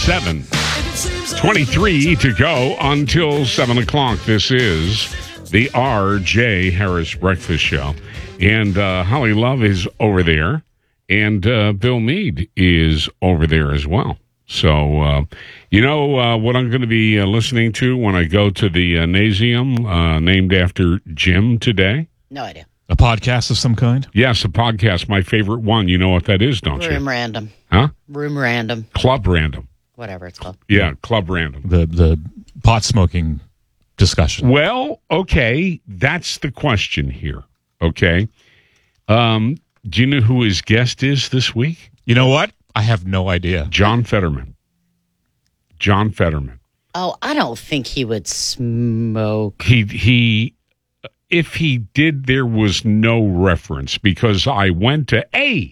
7:23 to go until 7 o'clock. This is the R.J. Harris Breakfast Show. And Holly Love is over there. And Bill Meade is over there as well. So, what I'm going to be listening to when I go to the Nasium, named after Jim today? No idea. A podcast of some kind? Yes, a podcast. My favorite one. You know what that is, don't you? Room Random. Huh? Room Random. Club Random. Whatever it's called. Yeah, Club Random. The pot smoking discussion. Well, okay, that's the question here. Okay. Do you know who his guest is this week? You know what? I have no idea. John Fetterman. John Fetterman. Oh, I don't think he would smoke. He if he did, there was no reference because I went to and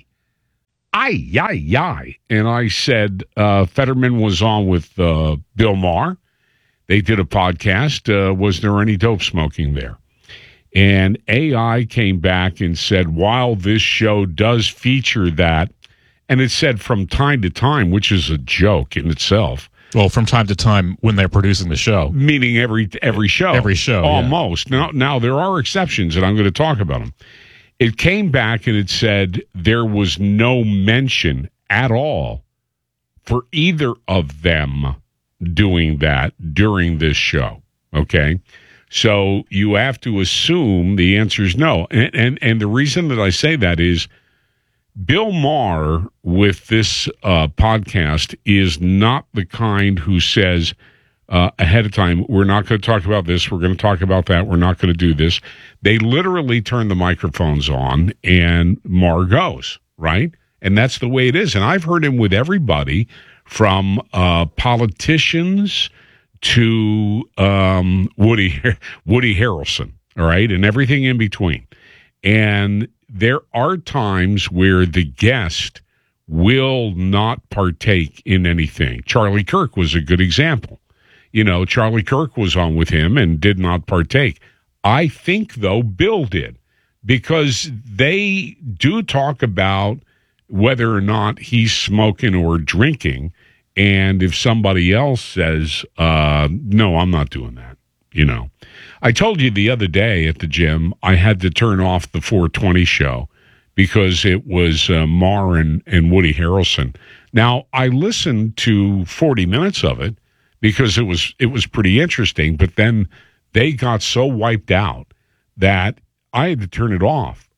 I said Fetterman was on with Bill Maher. They did a podcast. Was there any dope smoking there? And AI came back and said, while this show does feature that, and it said from time to time, which is a joke in itself. Well, from time to time when they're producing the show. Meaning every show. Every show, almost. Yeah. Now, there are exceptions, and I'm going to talk about them. It came back and it said there was no mention at all for either of them doing that during this show. Okay? So you have to assume the answer is no. And the reason that I say that is Bill Maher with this podcast is not the kind who says ahead of time, we're not going to talk about this, we're going to talk about that, we're not going to do this. They literally turn the microphones on and Maher goes, right? And that's the way it is. And I've heard him with everybody from politicians to Woody Harrelson, all right, and everything in between. And there are times where the guest will not partake in anything. Charlie Kirk was a good example. You know, Charlie Kirk was on with him and did not partake. I think, though, Bill did, because they do talk about whether or not he's smoking or drinking. And if somebody else says, no, I'm not doing that, you know. I told you the other day at the gym, I had to turn off the 420 show because it was Maher and Woody Harrelson. Now, I listened to 40 minutes of it because it was pretty interesting, but then they got so wiped out that I had to turn it off.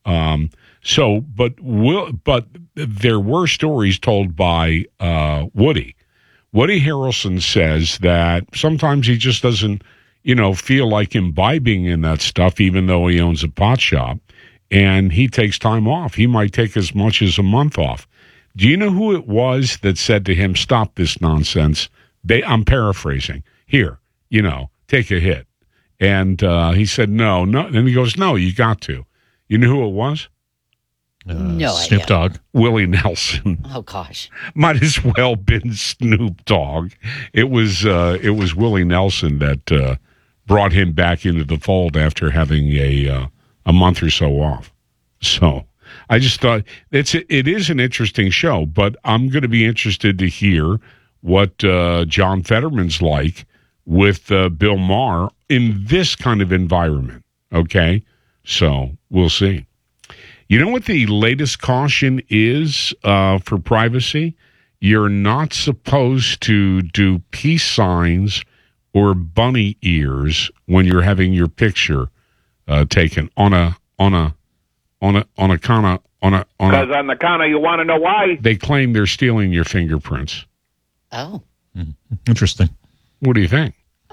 But there were stories told by Woody. Woody Harrelson says that sometimes he just doesn't, feel like imbibing in that stuff, even though he owns a pot shop, and he takes time off. He might take as much as a month off. Do you know who it was that said to him, stop this nonsense? I'm paraphrasing. Here, take a hit. And he said, no. And he goes, no, you got to. You know who it was? No Snoop idea. Dogg. Willie Nelson. Oh, gosh. Might as well been Snoop Dogg. It was Willie Nelson that brought him back into the fold after having a month or so off. So I just thought it is an interesting show, but I'm going to be interested to hear what John Fetterman's like with Bill Maher in this kind of environment. Okay, so we'll see. You know what the latest caution is for privacy? You're not supposed to do peace signs or bunny ears when you're having your picture taken on a Because on the counter, you want to know why? They claim they're stealing your fingerprints. Oh. Interesting. What do you think?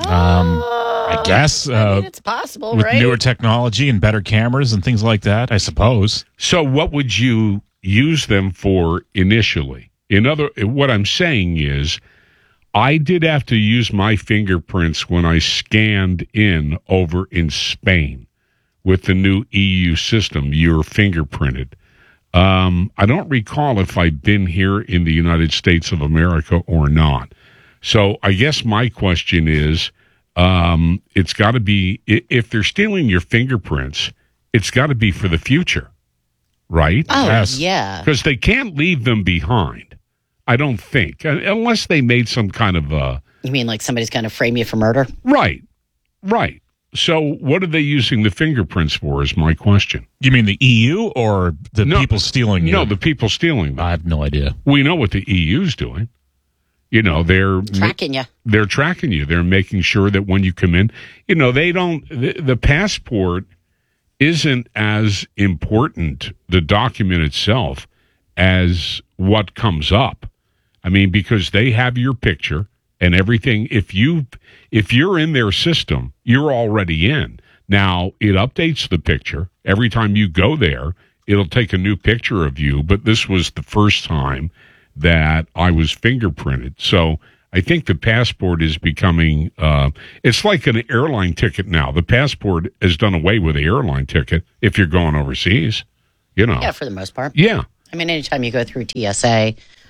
I guess It's possible, with right? newer technology and better cameras and things like that, I suppose. So what would you use them for initially? What I'm saying is I did have to use my fingerprints when I scanned in over in Spain with the new EU system. You're fingerprinted. I don't recall if I'd been here in the United States of America or not. So I guess my question is, it's got to be, if they're stealing your fingerprints, it's got to be for the future, right? Oh, Yes. yeah. Because they can't leave them behind. I don't think, unless they made some kind of You mean like somebody's going to frame you for murder? Right. So what are they using the fingerprints for is my question. You mean the EU or the people stealing you? No, the people stealing them. I have no idea. We know what the EU's doing. They're Tracking you. They're tracking you. They're making sure that when you come in, they don't, the passport isn't as important, the document itself, as what comes up. I mean, because they have your picture and everything. If you're in their system, you're already in. Now, it updates the picture. Every time you go there, it'll take a new picture of you, but this was the first time that I was fingerprinted. So I think the passport is becoming, it's like an airline ticket now. The passport has done away with the airline ticket if you're going overseas, Yeah, for the most part. Yeah. I mean, anytime you go through TSA,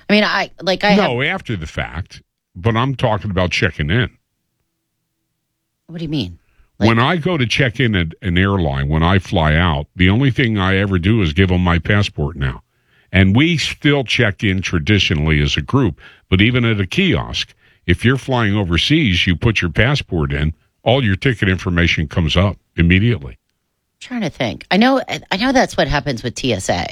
after the fact, but I'm talking about checking in. What do you mean? When I go to check in at an airline, when I fly out, the only thing I ever do is give them my passport now. And we still check in traditionally as a group, but even at a kiosk, if you're flying overseas, you put your passport in, all your ticket information comes up immediately. I'm trying to think. I know that's what happens with TSA.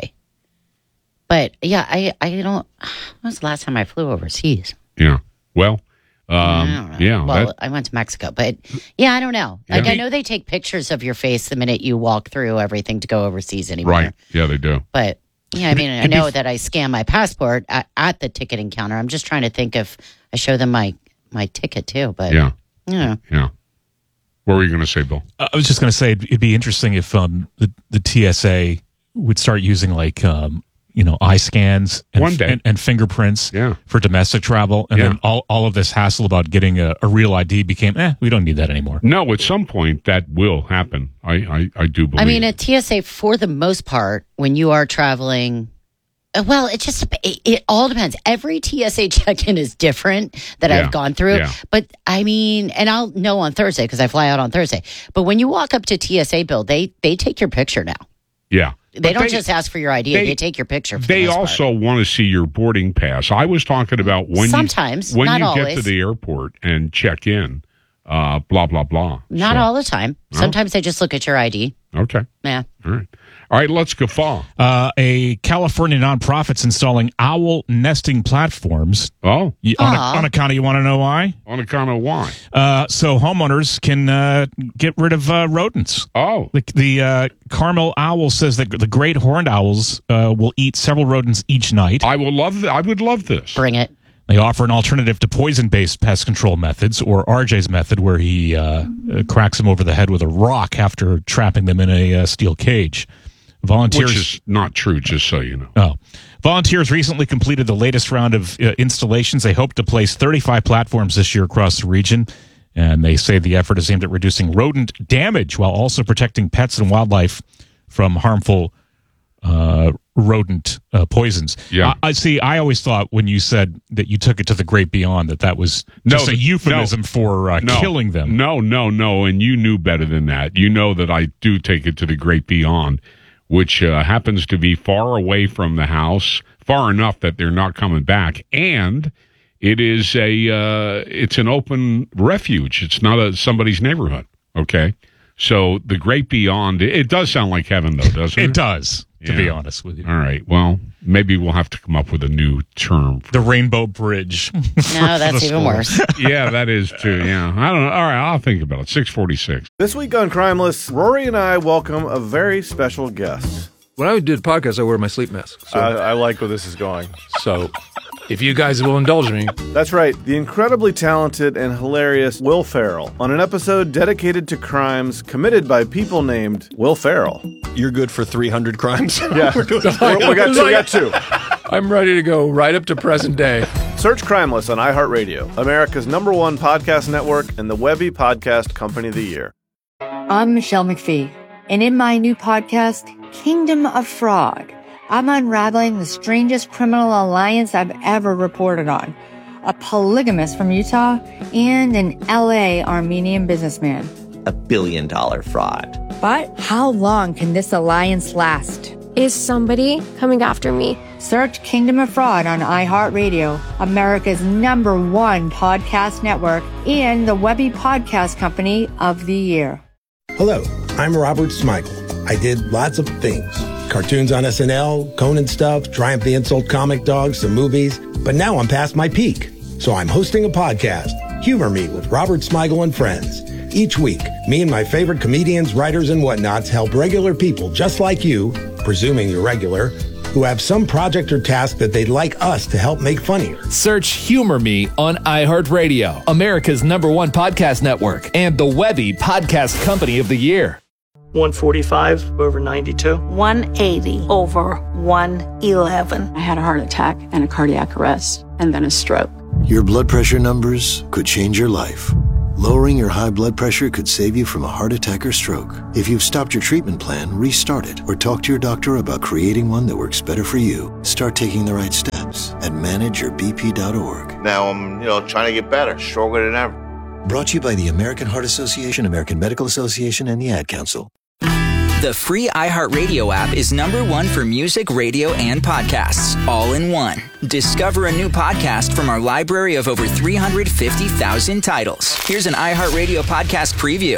But yeah, I don't. When was the last time I flew overseas? Yeah. Well, I don't know. Well, I went to Mexico, but yeah, I don't know. Yeah. Like I know they take pictures of your face the minute you walk through everything to go overseas anymore. Right. Yeah, they do. But yeah, I mean, I know that I scan my passport at the ticketing counter. I'm just trying to think if I show them my ticket too. But yeah. Yeah. What were you going to say, Bill? I was just going to say it'd be interesting if the TSA would start using like eye scans and, One day. and fingerprints for domestic travel, and then all of this hassle about getting a real ID became we don't need that anymore. No, at some point that will happen. I do believe. I mean, at TSA, for the most part, when you are traveling, well, it all depends. Every TSA check-in is different that I've gone through. Yeah. But I mean, and I'll know on Thursday because I fly out on Thursday. But when you walk up to TSA, Bill, they take your picture now. Yeah. They don't just ask for your ID. They take your picture. They also want to see your boarding pass. I was talking about when sometimes, when not you always. get to the airport and check in, blah, blah, blah. Not all the time. Sometimes they just look at your ID. Okay. Yeah. All right, let's guffaw. A California nonprofit's installing owl nesting platforms. Oh. On account of, you want to know why? On account of why? So homeowners can get rid of rodents. Oh. The Carmel Owl says that the great horned owls will eat several rodents each night. I would love this. Bring it. They offer an alternative to poison-based pest control methods, or RJ's method, where he cracks them over the head with a rock after trapping them in a steel cage. Volunteers, which is not true, just so you know. Oh. Volunteers recently completed the latest round of installations. They hope to place 35 platforms this year across the region, and they say the effort is aimed at reducing rodent damage while also protecting pets and wildlife from harmful rodent poisons. Yeah. I always thought when you said that you took it to the great beyond that was just a euphemism for killing them. No, and you knew better than that. You know that I do take it to the great beyond, which happens to be far away from the house, far enough that they're not coming back, and it is it's an open refuge. It's not somebody's neighborhood. Okay, so the great beyond, it does sound like heaven, though, doesn't it? It does. To be honest with you. All right. Well, maybe we'll have to come up with a new term. The Rainbow Bridge. No, that's even worse. Yeah, that is too. Yeah. I don't know. All right. I'll think about it. 646. This week on Crimeless, Rory and I welcome a very special guest. When I do the podcast, I wear my sleep mask. So, I like where this is going. So, if you guys will indulge me. That's right, the incredibly talented and hilarious Will Ferrell on an episode dedicated to crimes committed by people named Will Ferrell. You're good for 300 crimes? Yeah, we got two. I'm ready to go right up to present day. Search Crimeless on iHeartRadio, America's #1 podcast network and the Webby Podcast Company of the Year. I'm Michelle McPhee, and in my new podcast, Kingdom of Fraud, I'm unraveling the strangest criminal alliance I've ever reported on. A polygamist from Utah and an LA Armenian businessman. $1 billion fraud. But how long can this alliance last? Is somebody coming after me? Search Kingdom of Fraud on iHeartRadio, America's #1 podcast network, and the Webby Podcast Company of the Year. Hello, I'm Robert Smigel. I did lots of things. Cartoons on SNL, Conan stuff, Triumph the Insult comic dogs, some movies. But now I'm past my peak. So I'm hosting a podcast, Humor Me with Robert Smigel and Friends. Each week, me and my favorite comedians, writers, and whatnots help regular people just like you, presuming you're regular, who have some project or task that they'd like us to help make funnier. Search Humor Me on iHeartRadio, America's #1 podcast network, and the Webby Podcast Company of the Year. 145 over 92. 180 over 111. I had a heart attack and a cardiac arrest, and then a stroke. Your blood pressure numbers could change your life. Lowering your high blood pressure could save you from a heart attack or stroke. If you've stopped your treatment plan, restart it or talk to your doctor about creating one that works better for you. Start taking the right steps at manageyourbp.org. Now I'm, trying to get better, stronger than ever. Brought to you by the American Heart Association, American Medical Association, and the Ad Council. The free iHeartRadio app is #1 for music, radio, and podcasts, all in one. Discover a new podcast from our library of over 350,000 titles. Here's an iHeartRadio podcast preview.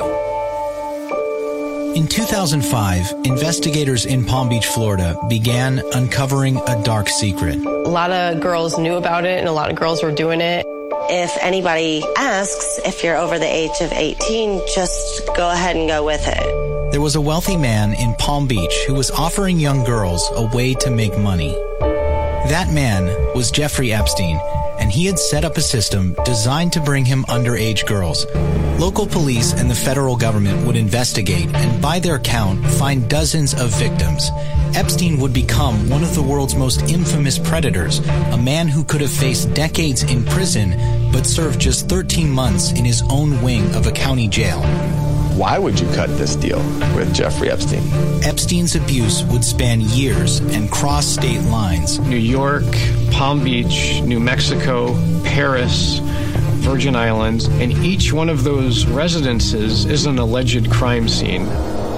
In 2005, investigators in Palm Beach, Florida, began uncovering a dark secret. A lot of girls knew about it, and a lot of girls were doing it. If anybody asks if you're over the age of 18, just go ahead and go with it. There was a wealthy man in Palm Beach who was offering young girls a way to make money. That man was Jeffrey Epstein, and he had set up a system designed to bring him underage girls. Local police and the federal government would investigate and, by their count, find dozens of victims. Epstein would become one of the world's most infamous predators, a man who could have faced decades in prison but served just 13 months in his own wing of a county jail. Why would you cut this deal with Jeffrey Epstein? Epstein's abuse would span years and cross state lines. New York, Palm Beach, New Mexico, Paris, Virgin Islands, and each one of those residences is an alleged crime scene.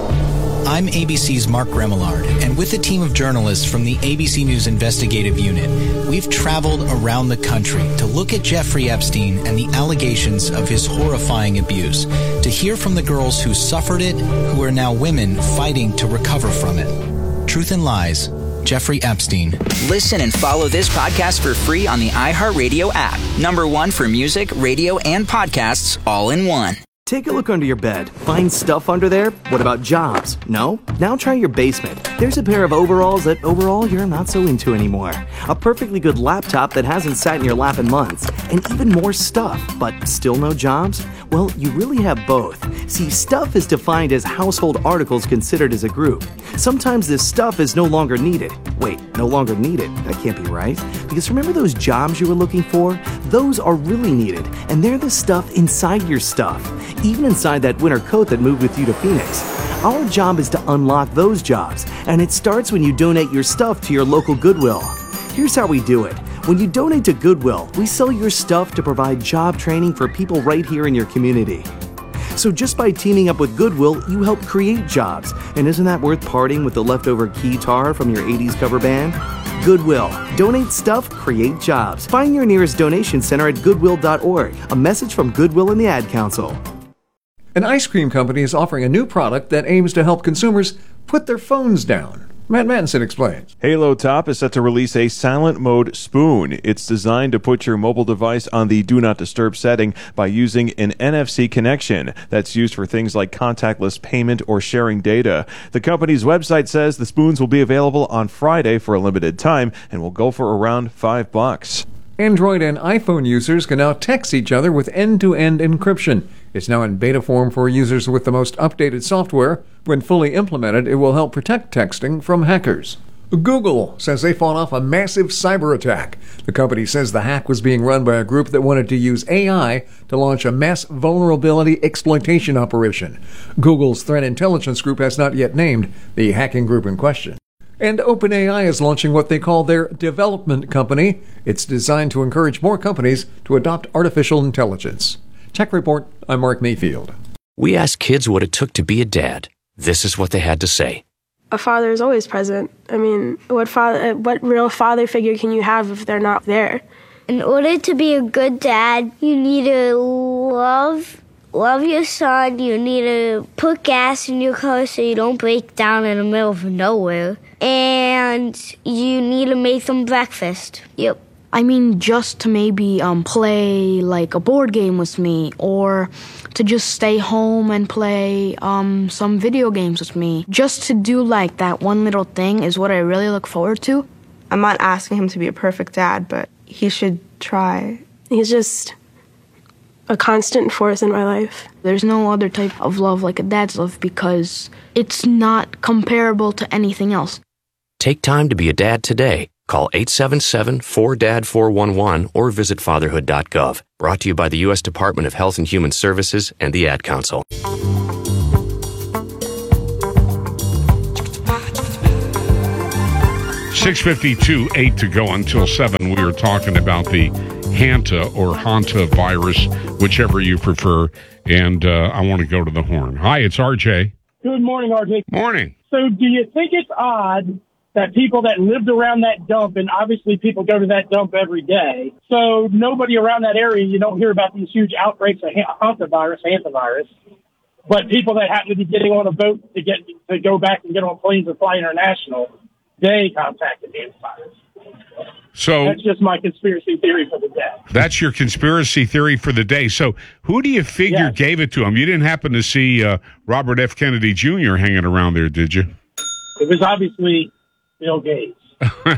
I'm ABC's Mark Remillard, and with a team of journalists from the ABC News Investigative Unit, we've traveled around the country to look at Jeffrey Epstein and the allegations of his horrifying abuse, to hear from the girls who suffered it, who are now women fighting to recover from it. Truth and Lies, Jeffrey Epstein. Listen and follow this podcast for free on the iHeartRadio app. #1 for music, radio, and podcasts, all in one. Take a look under your bed. Find stuff under there? What about jobs? No? Now try your basement. There's a pair of overalls that overall you're not so into anymore. A perfectly good laptop that hasn't sat in your lap in months. And even more stuff, but still no jobs? Well, you really have both. See, stuff is defined as household articles considered as a group. Sometimes this stuff is no longer needed. Wait, no longer needed? That can't be right. Because remember those jobs you were looking for? Those are really needed, and they're the stuff inside your stuff. Even inside that winter coat that moved with you to Phoenix. Our job is to unlock those jobs, and it starts when you donate your stuff to your local Goodwill. Here's how we do it. When you donate to Goodwill, we sell your stuff to provide job training for people right here in your community. So just by teaming up with Goodwill, you help create jobs. And isn't that worth parting with the leftover guitar from your 80s cover band? Goodwill. Donate stuff, create jobs. Find your nearest donation center at goodwill.org. A message from Goodwill and the Ad Council. An ice cream company is offering a new product that aims to help consumers put their phones down. Matt Mattinson explains. Halo Top is set to release a silent mode spoon. It's designed to put your mobile device on the Do Not Disturb setting by using an NFC connection that's used for things like contactless payment or sharing data. The company's website says the spoons will be available on Friday for a limited time and will go for around $5. Android and iPhone users can now text each other with end-to-end encryption. It's now in beta form for users with the most updated software. When fully implemented, it will help protect texting from hackers. Google says they fought off a massive cyber attack. The company says the hack was being run by a group that wanted to use AI to launch a mass vulnerability exploitation operation. Google's threat intelligence group has not yet named the hacking group in question. And OpenAI is launching what they call their development company. It's designed to encourage more companies to adopt artificial intelligence. Tech Report, I'm Mark Mayfield. We asked kids what it took to be a dad. This is what they had to say. A father is always present. I mean, what real father figure can you have if they're not there? In order to be a good dad, you need to love your son. You need to put gas in your car so you don't break down in the middle of nowhere. And you need to make them breakfast. Yep. I mean, just to maybe play like a board game with me, or to just stay home and play some video games with me. Just to do like that one little thing is what I really look forward to. I'm not asking him to be a perfect dad, but he should try. He's just a constant force in my life. There's no other type of love like a dad's love because it's not comparable to anything else. Take time to be a dad today. Call 877-4DAD-411 or visit fatherhood.gov. Brought to you by the U.S. Department of Health and Human Services and the Ad Council. 6:52, 8 to go until 7. We are talking about the Hanta or Hanta virus, whichever you prefer. And I want to go to the horn. Hi, it's RJ. Good morning, RJ. Morning. So do you think it's odd that people that lived around that dump, and obviously people go to that dump every day, so nobody around that area, you don't hear about these huge outbreaks of Hanta virus, but people that happen to be getting on a boat to go back and get on planes and fly international, they contacted the virus. So that's just my conspiracy theory for the day. That's your conspiracy theory for the day. So who do you figure gave it to him? You didn't happen to see Robert F. Kennedy Jr. hanging around there, did you? It was obviously Bill Gates. All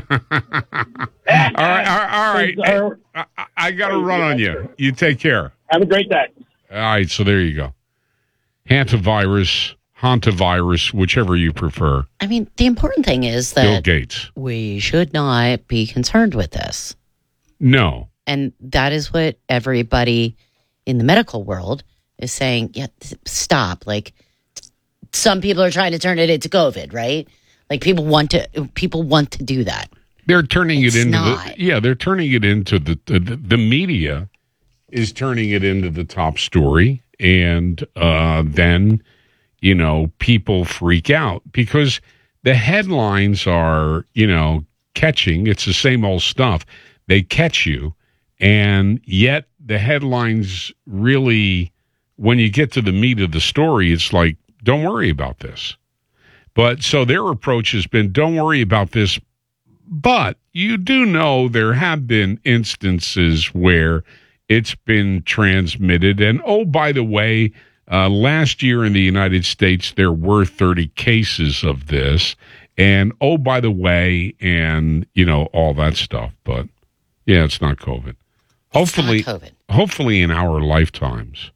right. I got to run on you. You take care. Have a great day. All right, so there you go. Hantavirus, whichever you prefer. I mean, the important thing is that Bill Gates. We should not be concerned with this. No. And that is what everybody in the medical world is saying. Yeah, stop. Like, some people are trying to turn it into COVID, right? Like, people want to do that. They're turning it into they're turning it into the media is turning it into the top story, and then people freak out because the headlines are catching. It's the same old stuff. They catch you, and yet the headlines really, when you get to the meat of the story, it's like, don't worry about this. But so their approach has been, don't worry about this. But you do know there have been instances where it's been transmitted. And, oh, by the way, last year in the United States, there were 30 cases of this. And, oh, by the way, and, all that stuff. But, yeah, it's not COVID. Hopefully in our lifetimes,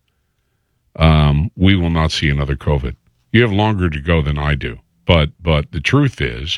we will not see another COVID. You have longer to go than I do. But the truth is,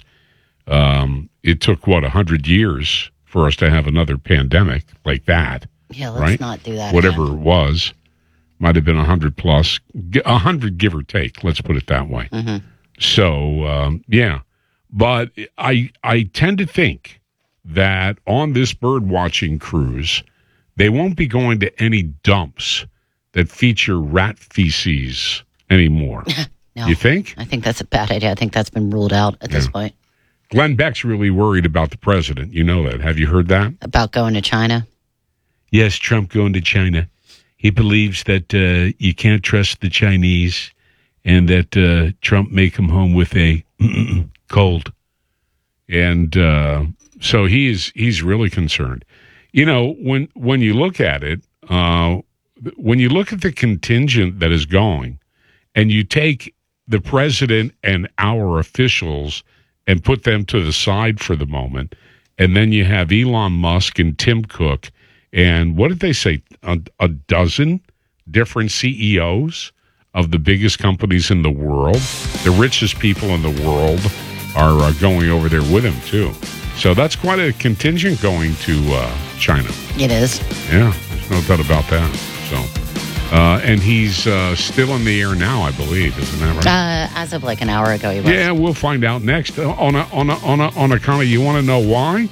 it took, 100 years for us to have another pandemic like that. Yeah, let's not do that. Whatever it was, might have been 100 plus, 100 give or take. Let's put it that way. Mm-hmm. So, yeah. But I tend to think that on this bird watching cruise, they won't be going to any dumps that feature rat feces anymore. No, you think? I think that's a bad idea. I think that's been ruled out at this point. Glenn Beck's really worried about the president. You know that. Have you heard that? About going to China? Yes, Trump going to China. He believes that you can't trust the Chinese and that Trump may come home with a cold. And so he's really concerned. When you look at it, when you look at the contingent that is going and you take the president and our officials and put them to the side for the moment, and then you have Elon Musk and Tim Cook, and what did they say, a dozen different CEOs of the biggest companies in the world, the richest people in the world are going over there with him, too. So that's quite a contingent going to China. It is. Yeah, there's no doubt about that. So... and he's still in the air now, I believe, isn't that right? As of like an hour ago, he was. Yeah, we'll find out next. On a kind of, you want to know why?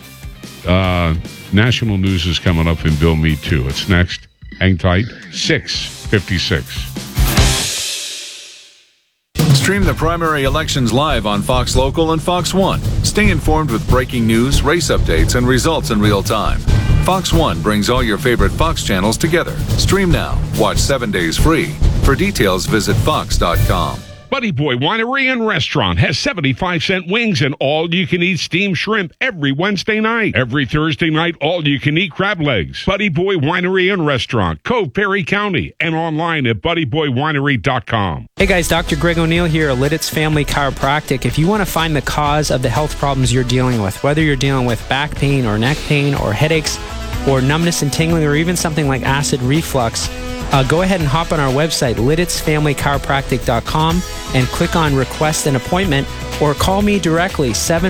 National news is coming up in Bill Me Too. It's next. Hang tight. 6:56. Stream the primary elections live on Fox Local and Fox One. Stay informed with breaking news, race updates, and results in real time. Fox One brings all your favorite Fox channels together. Stream now. Watch 7 days free. For details, visit fox.com. Buddy Boy Winery and Restaurant has 75-cent wings and all-you-can-eat steamed shrimp every Wednesday night. Every Thursday night, all-you-can-eat crab legs. Buddy Boy Winery and Restaurant, Cove Perry County, and online at buddyboywinery.com. Hey guys, Dr. Greg O'Neill here, Lidditz Family Chiropractic. If you want to find the cause of the health problems you're dealing with, whether you're dealing with back pain or neck pain or headaches or numbness and tingling or even something like acid reflux, go ahead and hop on our website, LidditzFamilyChiropractic.com, and click on Request an Appointment, or call me directly,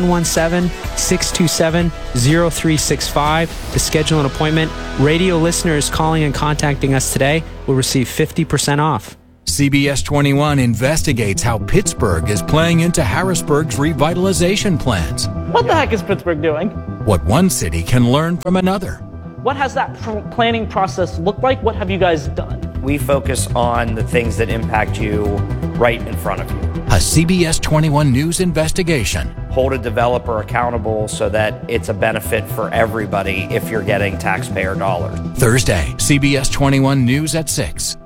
717-627-0365 to schedule an appointment. Radio listeners calling and contacting us today will receive 50% off. CBS 21 investigates how Pittsburgh is playing into Harrisburg's revitalization plans. What the heck is Pittsburgh doing? What one city can learn from another. What has that planning process looked like? What have you guys done? We focus on the things that impact you right in front of you. A CBS 21 News investigation. Hold a developer accountable so that it's a benefit for everybody if you're getting taxpayer dollars. Thursday, CBS 21 News at 6.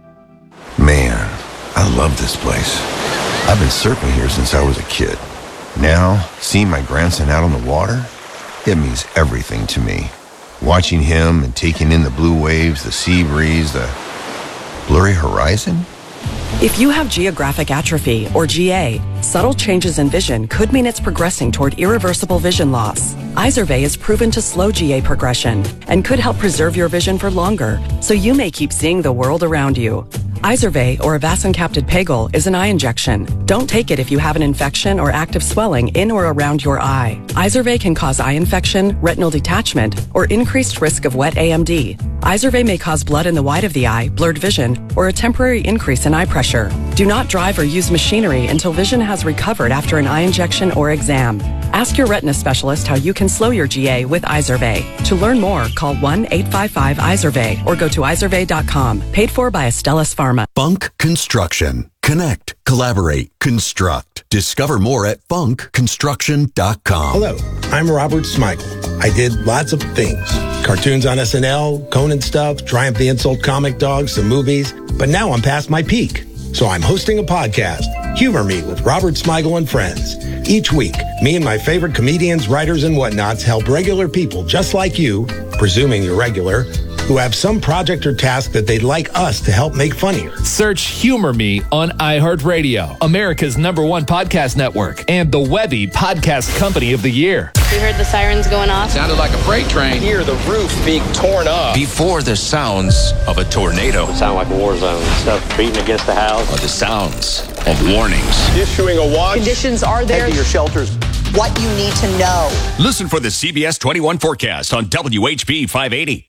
Man, I love this place. I've been surfing here since I was a kid. Now, seeing my grandson out on the water, it means everything to me. Watching him and taking in the blue waves, the sea breeze, the blurry horizon. If you have geographic atrophy, or GA, subtle changes in vision could mean it's progressing toward irreversible vision loss. Izervay is proven to slow GA progression and could help preserve your vision for longer, so you may keep seeing the world around you. Izervay, or avacincaptad pegol, is an eye injection. Don't take it if you have an infection or active swelling in or around your eye. Izervay can cause eye infection, retinal detachment, or increased risk of wet AMD. Izervay may cause blood in the white of the eye, blurred vision, or a temporary increase in eye pressure. Do not drive or use machinery until vision has recovered after an eye injection or exam. Ask your retina specialist how you can slow your GA with Izervay. To learn more, call 1-855-IZERVAY or go to izervay.com. Paid for by Astellas Pharma. Funk Construction. Connect, collaborate, construct. Discover more at funkconstruction.com. Hello, I'm Robert Smigel. I did lots of things. Cartoons on SNL, Conan stuff, Triumph the Insult comic dogs, some movies. But now I'm past my peak. So I'm hosting a podcast, Humor Me with Robert Smigel and Friends. Each week, me and my favorite comedians, writers, and whatnots help regular people just like you, presuming you're regular, who have some project or task that they'd like us to help make funnier. Search Humor Me on iHeartRadio, America's #1 podcast network, and the Webby Podcast Company of the Year. We heard the sirens going off. Sounded like a freight train. Hear the roof being torn up. Before the sounds of a tornado. It sounded like a war zone. Stuff beating against the house. Or the sounds of warnings. Issuing a watch. Conditions are there. Head to your shelters. What you need to know. Listen for the CBS 21 forecast on WHP 580.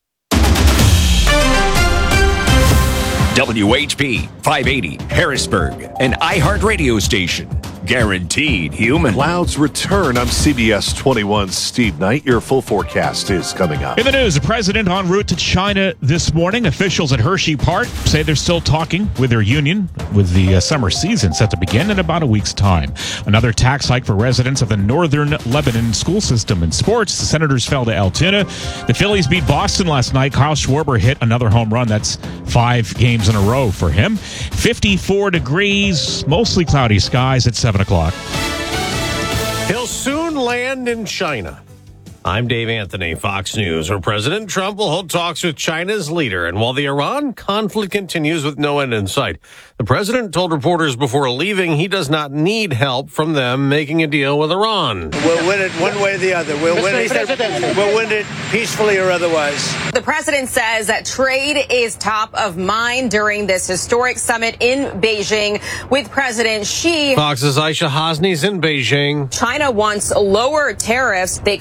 WHP 580, Harrisburg, an iHeart radio station. Guaranteed human. Clouds return. I'm CBS 21's Steve Knight. Your full forecast is coming up. In the news, the president en route to China this morning. Officials at Hershey Park say they're still talking with their union with the summer season set to begin in about a week's time. Another tax hike for residents of the northern Lebanon school system. In sports, the Senators fell to Altoona. The Phillies beat Boston last night. Kyle Schwarber hit another home run. That's 5 games in a row for him. 54 degrees, mostly cloudy skies at 7 o'clock. He'll soon land in China. I'm Dave Anthony, Fox News, where President Trump will hold talks with China's leader. And while the Iran conflict continues with no end in sight, the president told reporters before leaving he does not need help from them making a deal with Iran. We'll win it one way or the other. We'll win it peacefully or otherwise. The president says that trade is top of mind during this historic summit in Beijing with President Xi. Fox's Aisha Hasni's in Beijing. China wants lower tariffs. They currently have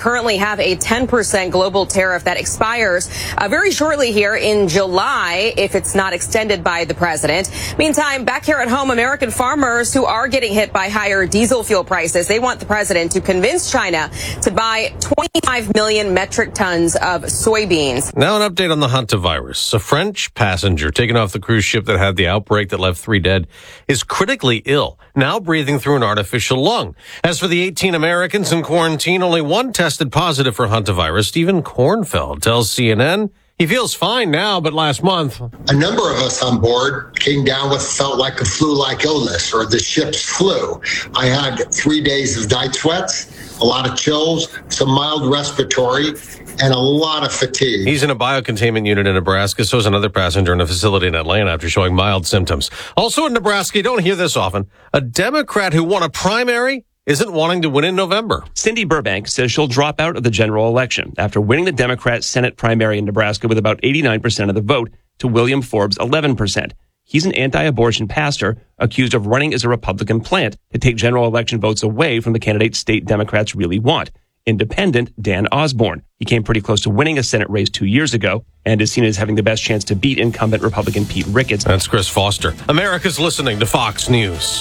have a 10% global tariff that expires very shortly here in July if it's not extended by the president. Meantime, back here at home, American farmers who are getting hit by higher diesel fuel prices, they want the president to convince China to buy 25 million metric tons of soybeans. Now an update on the hantavirus. A French passenger taken off the cruise ship that had the outbreak that left 3 dead is critically ill, now breathing through an artificial lung. As for the 18 Americans in quarantine, only one tested positive for hantavirus. Stephen Kornfeld tells CNN he feels fine now, but last month, a number of us on board came down with felt like a flu-like illness or the ship's flu. I had 3 days of night sweats, a lot of chills, some mild respiratory, and a lot of fatigue. He's in a biocontainment unit in Nebraska. So is another passenger in a facility in Atlanta after showing mild symptoms. Also in Nebraska, you don't hear this often, a Democrat who won a primary isn't wanting to win in November. Cindy Burbank says she'll drop out of the general election after winning the Democrat Senate primary in Nebraska with about 89% of the vote to William Forbes' 11%. He's an anti-abortion pastor accused of running as a Republican plant to take general election votes away from the candidate state Democrats really want. Independent Dan Osborne. He came pretty close to winning a Senate race 2 years ago and is seen as having the best chance to beat incumbent Republican Pete Ricketts. That's Chris Foster. America's listening to Fox News.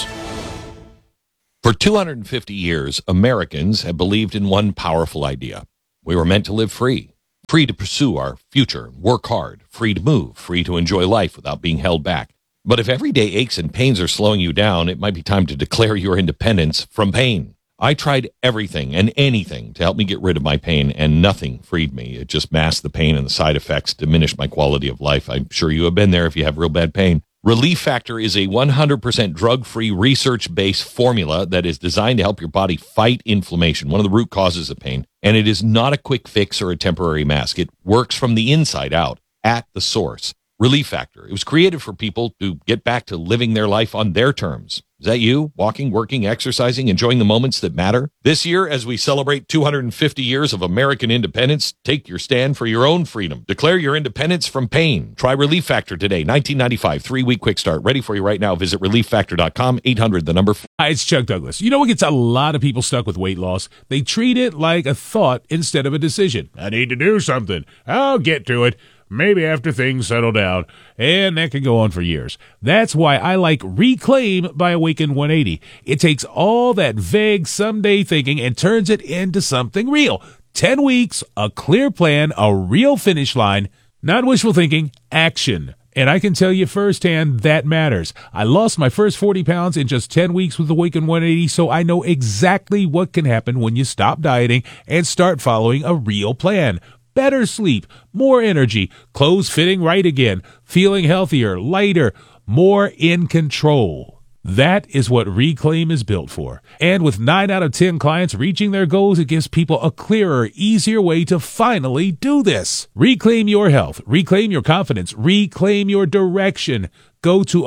For 250 years, Americans have believed in one powerful idea. We were meant to live free. Free to pursue our future, work hard, free to move, free to enjoy life without being held back. But if everyday aches and pains are slowing you down, it might be time to declare your independence from pain. I tried everything and anything to help me get rid of my pain, and nothing freed me. It just masked the pain, and the side effects diminished my quality of life. I'm sure you have been there if you have real bad pain. Relief Factor is a 100% drug-free, research-based formula that is designed to help your body fight inflammation, one of the root causes of pain. And it is not a quick fix or a temporary mask. It works from the inside out, at the source. Relief Factor. It was created for people to get back to living their life on their terms. Is that you? Walking, working, exercising, enjoying the moments that matter? This year, as we celebrate 250 years of American independence, take your stand for your own freedom. Declare your independence from pain. Try Relief Factor today. 1995, 3-week quick start. Ready for you right now. Visit ReliefFactor.com, 800, the number. Hi, it's Chuck Douglas. You know what gets a lot of people stuck with weight loss? They treat it like a thought instead of a decision. I need to do something. I'll get to it. Maybe after things settle down, and that can go on for years. That's why I like Reclaim by Awaken 180. It takes all that vague someday thinking and turns it into something real. 10 weeks, a clear plan, a real finish line, not wishful thinking, action. And I can tell you firsthand that matters. I lost my first 40 pounds in just 10 weeks with Awaken 180, so I know exactly what can happen when you stop dieting and start following a real plan. Better sleep, more energy, clothes fitting right again, feeling healthier, lighter, more in control. That is what Reclaim is built for. And with 9 out of 10 clients reaching their goals, it gives people a clearer, easier way to finally do this. Reclaim your health, reclaim your confidence, reclaim your direction. Go to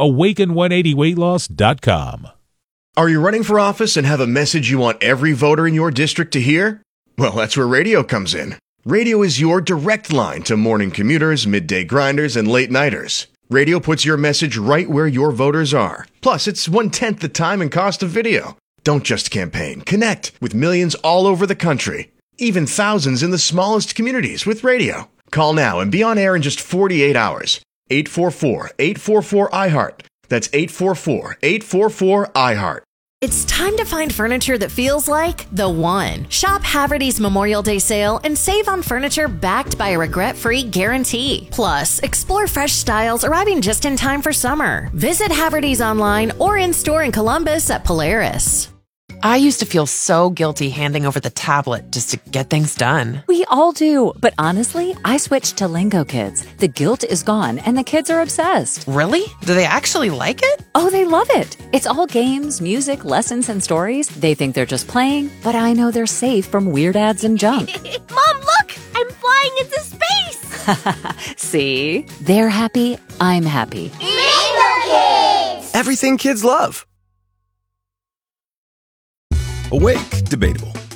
awaken180weightloss.com. Are you running for office and have a message you want every voter in your district to hear? Well, that's where radio comes in. Radio is your direct line to morning commuters, midday grinders, and late-nighters. Radio puts your message right where your voters are. Plus, it's 1/10 the time and cost of video. Don't just campaign. Connect with millions all over the country. Even thousands in the smallest communities with radio. Call now and be on air in just 48 hours. 844-844-iHeart. That's 844-844-iHeart. It's time to find furniture that feels like the one. Shop Haverty's Memorial Day sale and save on furniture backed by a regret-free guarantee. Plus, explore fresh styles arriving just in time for summer. Visit Haverty's online or in-store in Columbus at Polaris. I used to feel so guilty handing over the tablet just to get things done. We all do, but honestly, I switched to Lingo Kids. The guilt is gone and the kids are obsessed. Really? Do they actually like it? Oh, they love it. It's all games, music, lessons, and stories. They think they're just playing, but I know they're safe from weird ads and junk. Mom, look! I'm flying into space! See? They're happy, I'm happy. Lingo Kids! Everything kids love. Awake, debatable.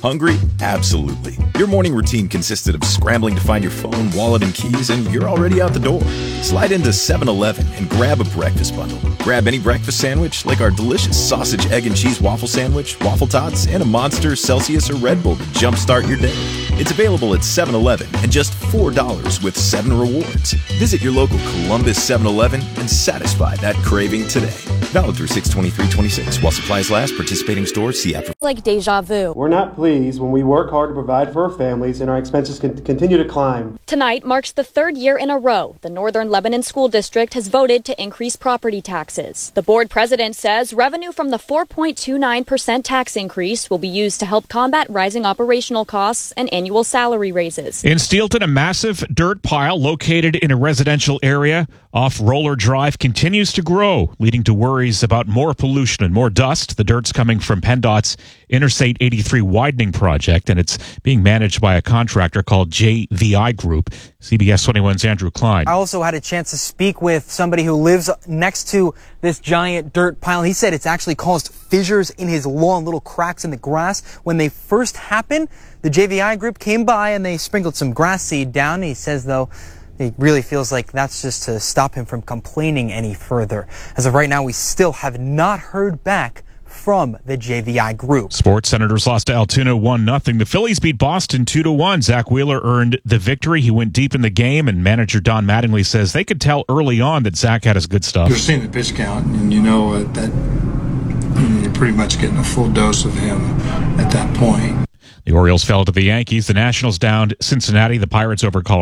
Hungry? Absolutely. Your morning routine consisted of scrambling to find your phone, wallet, and keys, and you're already out the door. Slide into 7-Eleven and grab a breakfast bundle. Grab any breakfast sandwich, like our delicious sausage, egg, and cheese waffle sandwich, waffle tots, and a Monster, Celsius, or Red Bull to jumpstart your day. It's available at 7-Eleven and just $4 with 7 rewards. Visit your local Columbus 7-Eleven and satisfy that craving today. Valid through 6/23/26. While supplies last, participating stores see after. Like deja vu. We're not pleased when we work hard to provide for our families and our expenses continue to climb. Tonight marks the third year in a row the Northern Lebanon School District has voted to increase property taxes. The board president says revenue from the 4.29% tax increase will be used to help combat rising operational costs and annual salary raises. In Steelton, a massive dirt pile located in a residential area off Roller Drive continues to grow, leading to worries about more pollution and more dust. The dirt's coming from PennDOT's Interstate 83 widening project, and it's being managed by a contractor called JVI Group. CBS 21's Andrew Klein. I also had a chance to speak with somebody who lives next to this giant dirt pile. He said it's actually caused fissures in his lawn, little cracks in the grass. When they first happened, the JVI Group came by and they sprinkled some grass seed down. He says, though, he really feels like that's just to stop him from complaining any further. As of right now, we still have not heard back from the JVI Group. Sports. Senators lost to Altoona 1-0. The Phillies beat Boston 2-1. Zach Wheeler earned the victory. He went deep in the game, and manager Don Mattingly says they could tell early on that Zach had his good stuff. You're seeing the pitch count, and you know that you're pretty much getting a full dose of him at that point. The Orioles fell to the Yankees. The Nationals downed Cincinnati. The Pirates over Colorado.